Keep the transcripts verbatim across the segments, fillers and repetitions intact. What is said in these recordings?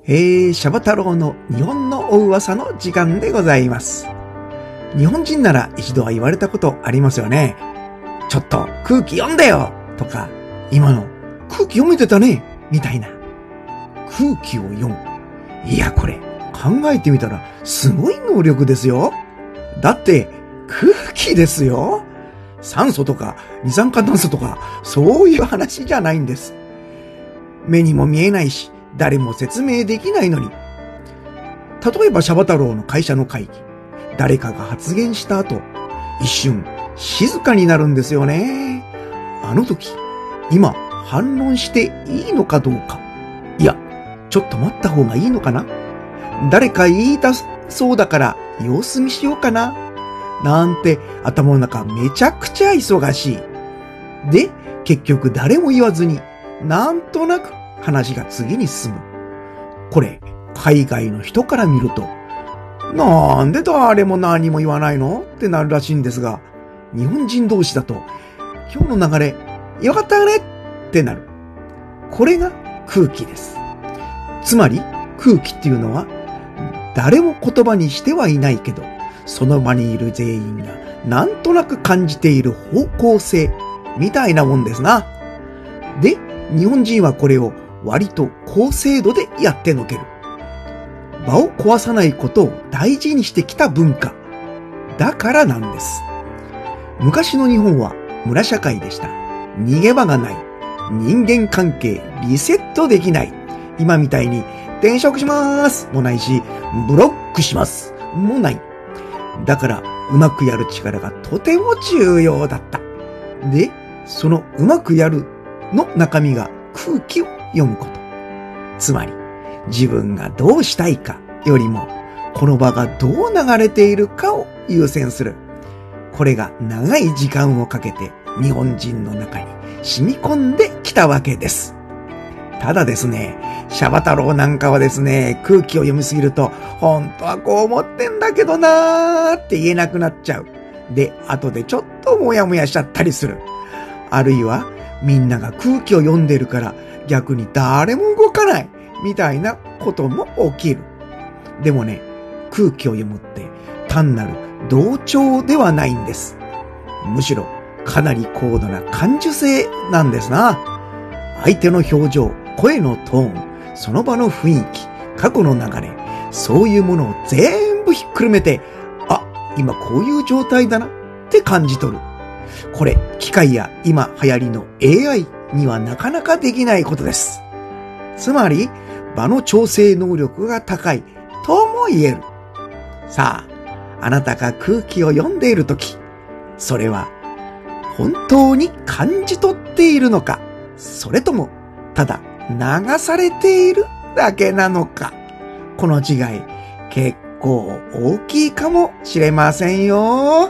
えー、シャバ太郎の日本のお噂の時間でございます。日本人なら一度は言われたことありますよね。ちょっと空気読んでよとか、今の空気読めてたねみたいな。空気を読む。いやこれ考えてみたらすごい能力ですよ。だって空気ですよ。酸素とか二酸化炭素とかそういう話じゃないんです。目にも見えないし誰も説明できないのに。例えばシャバ太郎の会社の会議、誰かが発言した後、一瞬静かになるんですよね。あの時、今反論していいのかどうか。いや、ちょっと待った方がいいのかな。誰か言い出そうだから様子見しようかな。なんて頭の中めちゃくちゃ忙しい。で、結局誰も言わずに、なんとなく話が次に進む。これ、海外の人から見ると、なんで誰も何も言わないのってなるらしいんですが、日本人同士だと、今日の流れ、よかったよねってなる。これが空気です。つまり、空気っていうのは、誰も言葉にしてはいないけど、その場にいる全員がなんとなく感じている方向性みたいなもんですな。で、日本人はこれを割と高精度でやってのける。場を壊さないことを大事にしてきた文化。だからなんです。昔の日本は村社会でした。逃げ場がない。人間関係リセットできない。今みたいに転職しますもないし、ブロックしますもない。だからうまくやる力がとても重要だった。で、そのうまくやるの中身が空気を読むこと。つまり、自分がどうしたいかよりも、この場がどう流れているかを優先する。これが長い時間をかけて日本人の中に染み込んできたわけです。ただですね、シャバ太郎なんかはですね、空気を読みすぎると、本当はこう思ってんだけどなーって言えなくなっちゃう。で、後でちょっともやもやしちゃったりする。あるいは、みんなが空気を読んでるから逆に誰も動かないみたいなことも起きる。でもね、空気を読むって単なる同調ではないんです。むしろかなり高度な感受性なんですな。相手の表情、声のトーン、その場の雰囲気、過去の流れ、そういうものを全部ひっくるめて、あ、今こういう状態だなって感じ取る。これ、機械や今流行りの エーアイ にはなかなかできないことです。つまり、場の調整能力が高いとも言える。さあ、あなたが空気を読んでいるとき、それは本当に感じ取っているのか、それともただ流されているだけなのか。この違い、結構大きいかもしれませんよ。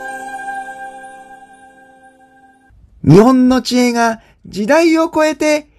日本の知恵が時代を超えて